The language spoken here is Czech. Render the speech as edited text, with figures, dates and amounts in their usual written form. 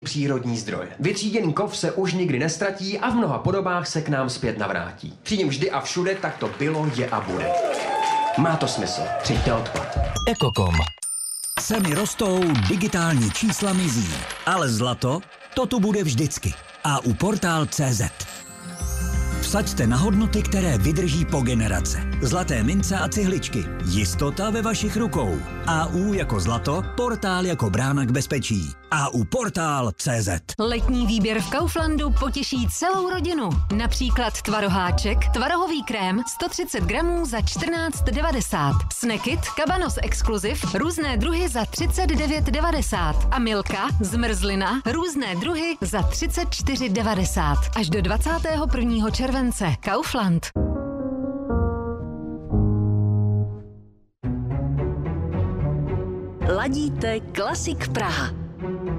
přírodní zdroje. Vytříděný kov se už nikdy nestratí a v mnoha podobách se k nám zpět navrátí. Třídím vždy a všude, tak to bylo, je a bude. Má to smysl. Třiďte odpad. Ekokom. Ceny rostou, digitální čísla mizí, ale zlato, to tu bude vždycky. A u Portál.cz. Vsaďte na hodnoty, které vydrží po generace. Zlaté mince a cihličky. Jistota ve vašich rukou. AU jako zlato, Portál jako brána k bezpečí. AU Portál.cz. Letní výběr v Kauflandu potěší celou rodinu. Například tvaroháček, tvarohový krém 130 gramů za 14,90. Snackit, Cabanos Exclusive, různé druhy za 39,90. A Milka, zmrzlina, různé druhy za 34,90. Až do 21. července. Kaufland. Ladíte Klasik Praha.